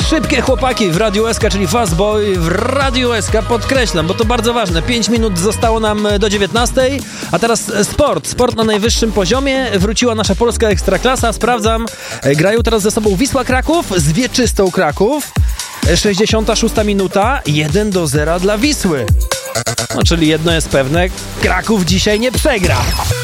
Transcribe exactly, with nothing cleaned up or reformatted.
Szybkie chłopaki w Radiu S K, czyli Fast Boy w Radiu S K, podkreślam, bo to bardzo ważne. pięć minut zostało nam do dziewiętnastej, a teraz sport. Sport na najwyższym poziomie. Wróciła nasza polska ekstraklasa. Sprawdzam. Grają teraz ze sobą Wisła Kraków z Wieczystą Kraków. sześćdziesiąta szósta minuta. jeden do zera dla Wisły. No, czyli jedno jest pewne. Kraków dzisiaj nie przegra.